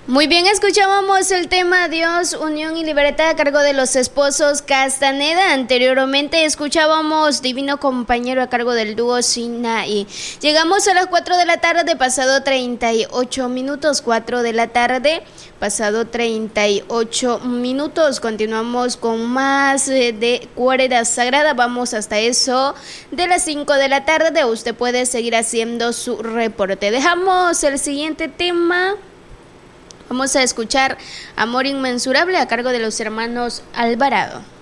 Muy bien, escuchábamos el tema Dios, Unión y Libertad a cargo de los esposos Castaneda. Anteriormente escuchábamos Divino Compañero a cargo del dúo Sinaí. Llegamos a las 4 de la tarde, pasado 38 minutos, 4 de la tarde, pasado 38 minutos. Continuamos con más de Cuerda Sagrada. Vamos hasta eso de las 5 de la tarde. Usted puede seguir haciendo su reporte. Dejamos el siguiente tema. Vamos a escuchar Amor Inmensurable a cargo de los hermanos Alvarado.